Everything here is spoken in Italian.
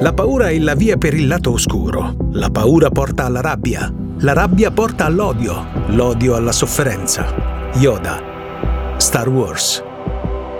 La paura è la via per il lato oscuro. La paura porta alla rabbia. La rabbia porta all'odio. L'odio alla sofferenza. Yoda. Star Wars.